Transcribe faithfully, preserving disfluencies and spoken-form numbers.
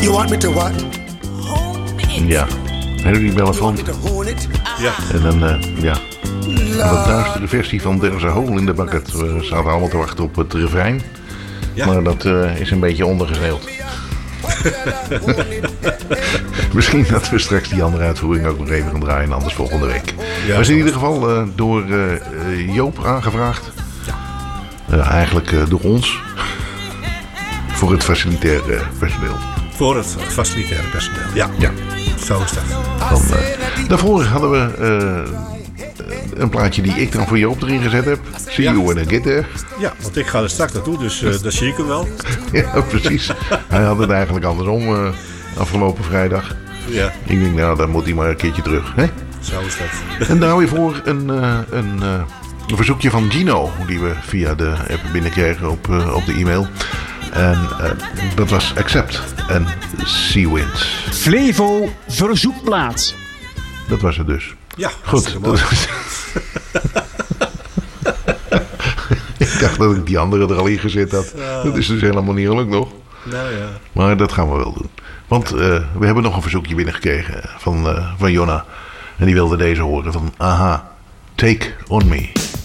You want me to what? Ja, Harry Belafonte. Ja. En dan, uh, ja, de duistere versie van There's a Hole in the Bucket. We zaten allemaal te wachten op het refrein. Ja. Maar dat uh, is een beetje ondergesneeuwd. Misschien dat we straks die andere uitvoering ook nog even gaan draaien, anders volgende week. Ja, we zijn in ieder geval uh, door uh, Joop aangevraagd. Ja. Uh, eigenlijk uh, door ons. Voor het facilitair uh, personeel. Voor het facilitaire personeel, ja. ja. Zo is dat. Dan, uh, daarvoor hadden we uh, een plaatje die ik dan voor Joop erin gezet heb. See ja. you when I get there. Ja, want ik ga er straks naartoe, dus uh, dat zie ik hem wel. Ja, precies. Hij had het eigenlijk andersom uh, afgelopen vrijdag. Ja. Ik denk, nou, dan moet hij maar een keertje terug. Hè? Zo is dat. En nou weer voor een, uh, een, uh, een verzoekje van Gino, die we via de app binnenkregen op, uh, op de e-mail. En uh, dat was Accept en Sea Winds. Flevo verzoekplaat. Dat was het dus. Ja, goed. Dat is... Ik dacht dat ik die andere er al in gezet had. Ja. Dat is dus helemaal niet gelukt nog. Nou ja. Maar dat gaan we wel doen. Want uh, we hebben nog een verzoekje binnengekregen van, uh, van Jonna. En die wilde deze horen van Aha, Take On Me.